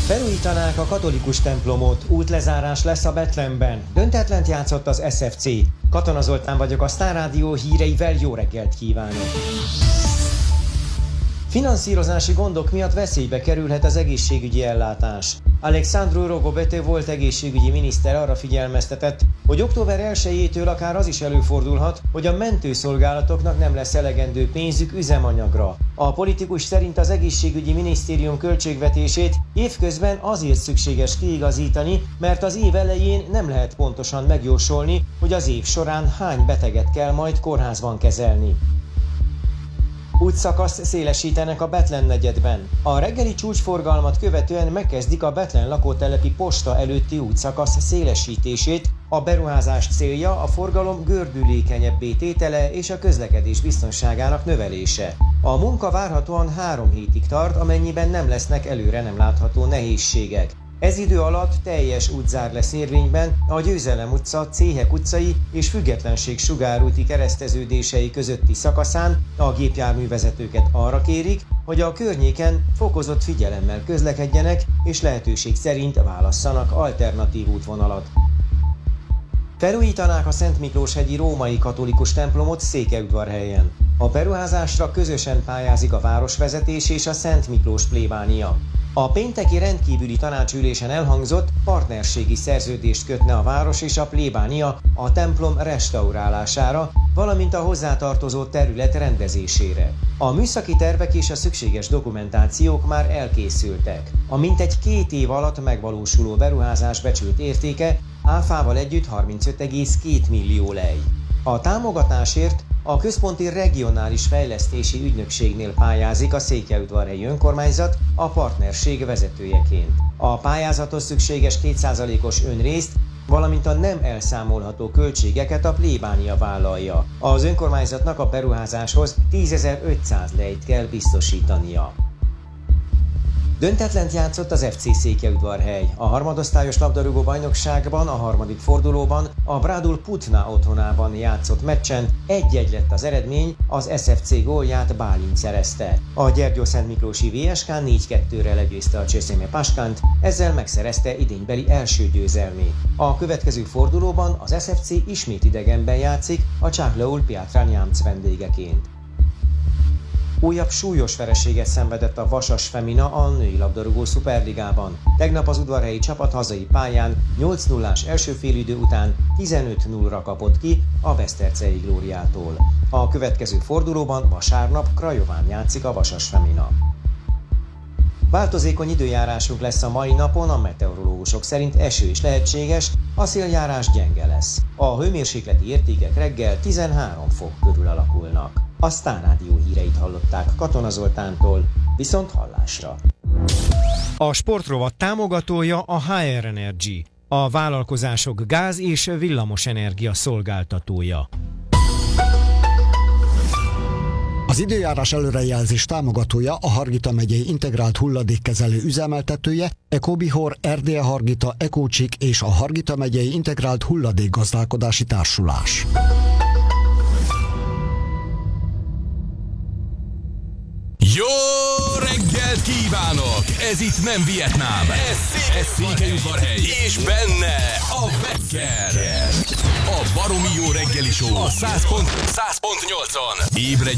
Felújítanák a katolikus templomot, útlezárás lesz a Betlenben. Döntetlent játszott az SFC. Katona Zoltán vagyok, a Sztár Rádió híreivel jó reggelt kívánok! Finanszírozási gondok miatt veszélybe kerülhet az egészségügyi ellátás. Alexandru Rogobete volt egészségügyi miniszter arra figyelmeztetett, hogy október 1-től akár az is előfordulhat, hogy a mentőszolgálatoknak nem lesz elegendő pénzük üzemanyagra. A politikus szerint az egészségügyi minisztérium költségvetését évközben azért szükséges kiigazítani, mert az év elején nem lehet pontosan megjósolni, hogy az év során hány beteget kell majd kórházban kezelni. Útszakaszt szélesítenek a Betlen negyedben. A reggeli csúcsforgalmat követően megkezdik a Betlen lakótelepi posta előtti útszakasz szélesítését. A beruházás célja a forgalom gördülékenyebbé tétele és a közlekedés biztonságának növelése. A munka várhatóan 3 hétig tart, amennyiben nem lesznek előre nem látható nehézségek. Ez idő alatt teljes útzár lesz érvényben a Győzelem utca, Céhek utcai és Függetlenség sugárúti kereszteződései közötti szakaszán. A gépjárművezetőket arra kérik, hogy a környéken fokozott figyelemmel közlekedjenek és lehetőség szerint válasszanak alternatív útvonalat. Felújítanák a Szentmiklóshegyi római katolikus templomot Székelyudvarhelyen. A beruházásra közösen pályázik a városvezetés és a Szent Miklós plébánia. A pénteki rendkívüli tanácsülésen elhangzott, partnerségi szerződést kötne a város és a plébánia a templom restaurálására, valamint a hozzátartozó terület rendezésére. A műszaki tervek és a szükséges dokumentációk már elkészültek. A mintegy 2 év alatt megvalósuló beruházás becsült értéke áfával együtt 35,2 millió lej. A támogatásért a Központi Regionális Fejlesztési Ügynökségnél pályázik a Székelyudvarhelyi önkormányzat a partnerség vezetőjeként. A pályázathoz szükséges 2%-os önrészt, valamint a nem elszámolható költségeket a plébánia vállalja. Az önkormányzatnak a beruházáshoz 10.500 lejt kell biztosítania. Döntetlent játszott az FC Székelyudvarhely. A harmadosztályos labdarúgó bajnokságban, a 3. fordulóban a Brádul Putna otthonában játszott meccsen 1-1 lett az eredmény, az SFC gólját Bálint szerezte. A Gyergyószentmiklósi VSK 4-2-re legyőzte a Cseszeme Paskánt, ezzel megszerezte idénybeli első győzelmét. A következő fordulóban az SFC ismét idegenben játszik, a Csákleul Piatra Nyámc vendégeként. Újabb súlyos vereséget szenvedett a Vasas Femina a női labdarúgó szuperligában. Tegnap az udvarhelyi csapat hazai pályán 8-0-ás első félidő után 15-0-ra kapott ki a Besztercei Glóriától. A következő fordulóban vasárnap Krajován játszik a Vasas Femina. Változékony időjárásunk lesz a mai napon, a meteorológusok szerint eső is lehetséges, a széljárás gyenge lesz. A hőmérsékleti értékek reggel 13 fok körül alakulnak. A Sztár Rádió híreit hallották Katona Zoltántól, viszont hallásra. A sportrovat támogatója a HR Energy, a vállalkozások gáz- és villamosenergia szolgáltatója. Az időjárás előrejelzés támogatója a Hargita megyei integrált hulladékkezelő üzemeltetője, Ecobihor, RDE Hargita, Ecócsik és a Hargita megyei integrált hulladékgazdálkodási társulás. Jó reggelt kívánok! Ez itt nem Vietnám, ez Székelyudvarhely, és benne a Becker. A baromi jó reggeli show a 100.8-on. Ébredj